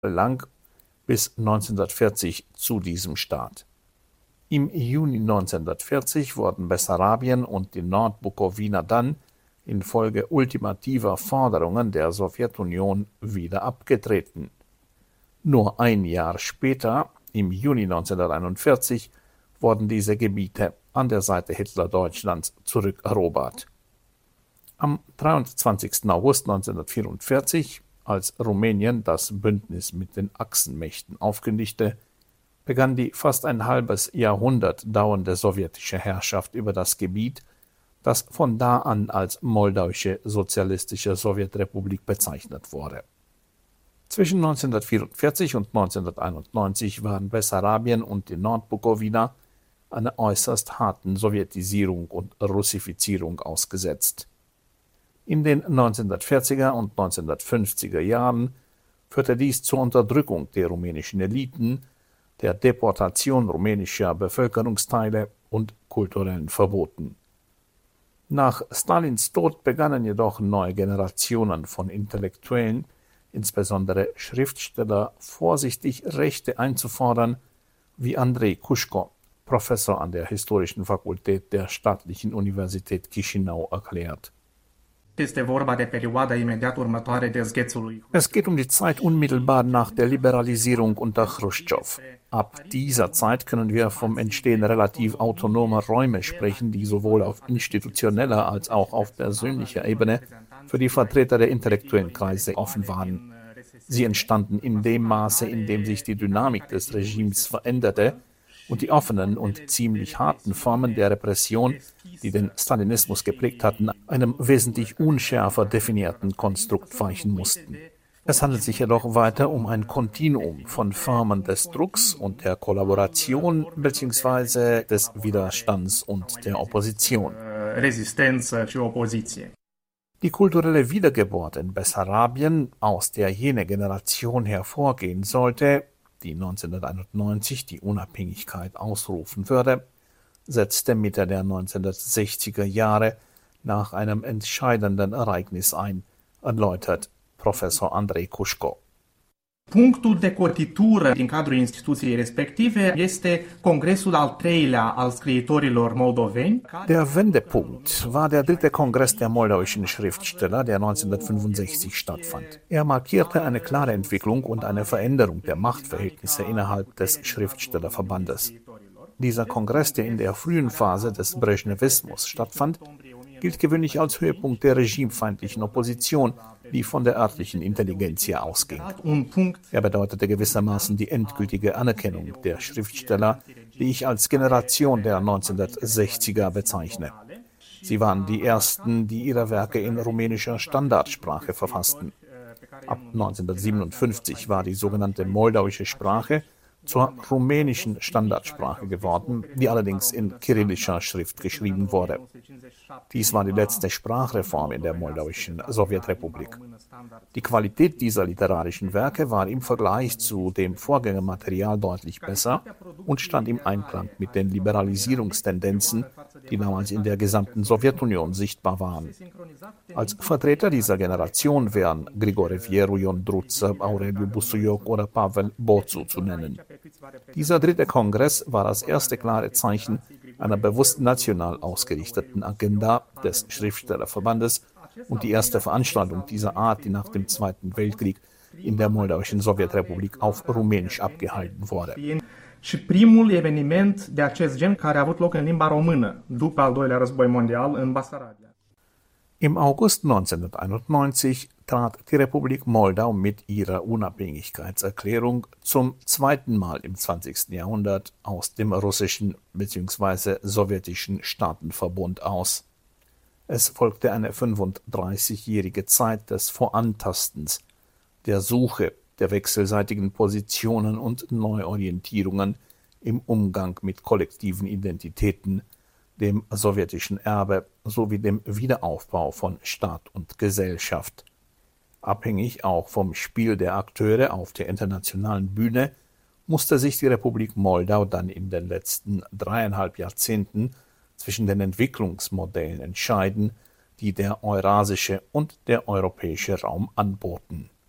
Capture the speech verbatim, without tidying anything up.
lang bis neunzehnhundertvierzig zu diesem Staat. Im Juni neunzehnhundertvierzig wurden Bessarabien und die Nordbukowina dann infolge ultimativer Forderungen der Sowjetunion wieder abgetreten. Nur ein Jahr später, im Juni neunzehnhunderteinundvierzig, wurden diese Gebiete an der Seite Hitler-Deutschlands zurückerobert. Am dreiundzwanzigsten August neunzehnhundertvierundvierzig, als Rumänien das Bündnis mit den Achsenmächten aufkündigte, begann die fast ein halbes Jahrhundert dauernde sowjetische Herrschaft über das Gebiet, das von da an als Moldauische Sozialistische Sowjetrepublik bezeichnet wurde. Zwischen neunzehnhundertvierundvierzig und neunzehnhunderteinundneunzig waren Bessarabien und die Nordbukowina einer äußerst harten Sowjetisierung und Russifizierung ausgesetzt. In den neunzehnhundertvierziger und neunzehnhundertfünfziger Jahren führte dies zur Unterdrückung der rumänischen Eliten, der Deportation rumänischer Bevölkerungsteile und kulturellen Verboten. Nach Stalins Tod begannen jedoch neue Generationen von Intellektuellen, insbesondere Schriftsteller, vorsichtig Rechte einzufordern, wie Andrei Kuschko, Professor an der Historischen Fakultät der Staatlichen Universität Chișinău, erklärt. Es geht um die Zeit unmittelbar nach der Liberalisierung unter Chruschtschow. Ab dieser Zeit können wir vom Entstehen relativ autonomer Räume sprechen, die sowohl auf institutioneller als auch auf persönlicher Ebene für die Vertreter der intellektuellen Kreise offen waren. Sie entstanden in dem Maße, in dem sich die Dynamik des Regimes veränderte und die offenen und ziemlich harten Formen der Repression, die den Stalinismus geprägt hatten, einem wesentlich unschärfer definierten Konstrukt weichen mussten. Es handelt sich jedoch weiter um ein Kontinuum von Formen des Drucks und der Kollaboration bzw. des Widerstands und der Opposition. Die kulturelle Wiedergeburt in Bessarabien, aus der jene Generation hervorgehen sollte, die neunzehnhunderteinundneunzig die Unabhängigkeit ausrufen würde, setzte Mitte der neunzehnhundertsechziger Jahre nach einem entscheidenden Ereignis ein, erläutert Professor Andrei Kuschko. Punctul de cotitură din cadrul instituției respective este Congresul al treilea al scriitorilor moldoveni. Der Wendepunkt war der dritte Kongress der moldauischen Schriftsteller, der neunzehnhundertfünfundsechzig stattfand. Er markierte eine klare Entwicklung und eine Veränderung der Machtverhältnisse innerhalb des Schriftstellerverbandes. Dieser Kongress, der in der frühen Phase des Brezhnevismus stattfand, gilt gewöhnlich als Höhepunkt der regimefeindlichen Opposition, die von der örtlichen Intelligenzia ausging. Er bedeutete gewissermaßen die endgültige Anerkennung der Schriftsteller, die ich als Generation der neunzehnhundertsechziger bezeichne. Sie waren die ersten, die ihre Werke in rumänischer Standardsprache verfassten. Ab neunzehnhundertsiebenundfünfzig war die sogenannte moldauische Sprache zur rumänischen Standardsprache geworden, die allerdings in kyrillischer Schrift geschrieben wurde. Dies war die letzte Sprachreform in der moldauischen Sowjetrepublik. Die Qualität dieser literarischen Werke war im Vergleich zu dem Vorgängermaterial deutlich besser und stand im Einklang mit den Liberalisierungstendenzen, die damals in der gesamten Sowjetunion sichtbar waren. Als Vertreter dieser Generation wären Grigore Vieru, Ion Druță, Aureliu Busuioc oder Pavel Boțu zu nennen. Dieser dritte Kongress war das erste klare Zeichen einer bewusst national ausgerichteten Agenda des Schriftstellerverbandes und die erste Veranstaltung dieser Art, die nach dem Zweiten Weltkrieg in der moldauischen Sowjetrepublik auf Rumänisch abgehalten wurde. Și primul eveniment de acest gen care a avut loc în limba română după al doilea război mondial în Basarabia. Im August neunzehnhunderteinundneunzig trat die Republik Moldau mit ihrer Unabhängigkeitserklärung zum zweiten Mal im zwanzigsten Jahrhundert aus dem russischen bzw. sowjetischen Staatenverbund aus. Es folgte eine fünfunddreißigjährige Zeit des Vorantastens, der Suche, der wechselseitigen Positionen und Neuorientierungen im Umgang mit kollektiven Identitäten, dem sowjetischen Erbe sowie dem Wiederaufbau von Staat und Gesellschaft. Abhängig auch vom Spiel der Akteure auf der internationalen Bühne musste sich die Republik Moldau dann in den letzten dreieinhalb Jahrzehnten zwischen den Entwicklungsmodellen entscheiden, die der eurasische und der europäische Raum anboten.